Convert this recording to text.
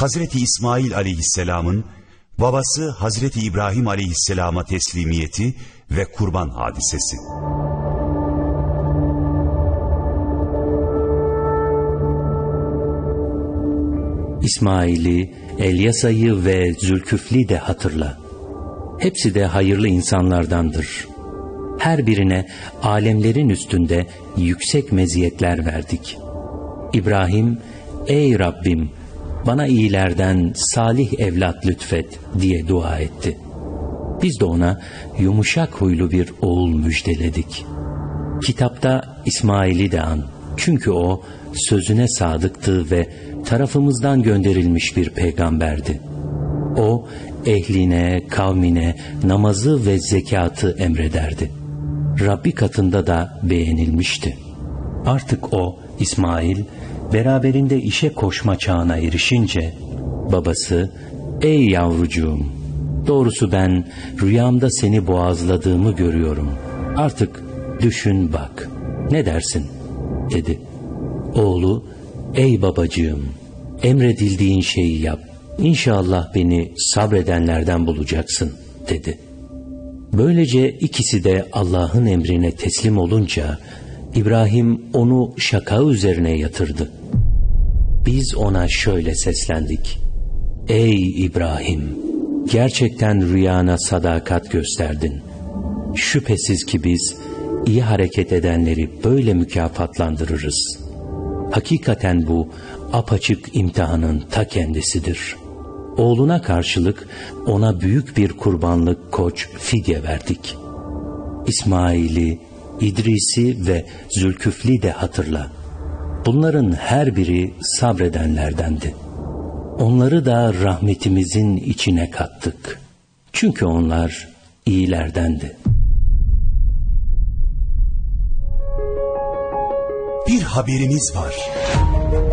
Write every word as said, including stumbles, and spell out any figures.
Hazreti İsmail aleyhisselamın babası Hazreti İbrahim aleyhisselama teslimiyeti ve kurban hadisesi. İsmail'i, Elyasa'yı ve Zülküfl'i de hatırla. Hepsi de hayırlı insanlardandır. Her birine alemlerin üstünde yüksek meziyetler verdik. İbrahim, ey Rabbim, bana iyilerden salih evlat lütfet diye dua etti. Biz de ona yumuşak huylu bir oğul müjdeledik. Kitapta İsmail'i de an. Çünkü o sözüne sadıktı ve tarafımızdan gönderilmiş bir peygamberdi. O ehline, kavmine namazı ve zekatı emrederdi. Rabbi katında da beğenilmişti. Artık o, İsmail, beraberinde işe koşma çağına erişince babası, ey yavrucuğum, doğrusu ben rüyamda seni boğazladığımı görüyorum. Artık düşün bak, ne dersin? Dedi. Oğlu, ey babacığım, emredildiğin şeyi yap. İnşallah beni sabredenlerden bulacaksın, dedi. Böylece ikisi de Allah'ın emrine teslim olunca İbrahim onu şaka üzerine yatırdı. Biz ona şöyle seslendik. Ey İbrahim! Gerçekten rüyana sadakat gösterdin. Şüphesiz ki biz iyi hareket edenleri böyle mükafatlandırırız. Hakikaten bu apaçık imtihanın ta kendisidir. Oğluna karşılık ona büyük bir kurbanlık koç fidye verdik. İsmail'i, İdris'i ve Zülküfl'i de hatırla. Bunların her biri sabredenlerdendi. Onları da rahmetimizin içine kattık. Çünkü onlar iyilerdendi. Bir haberimiz var.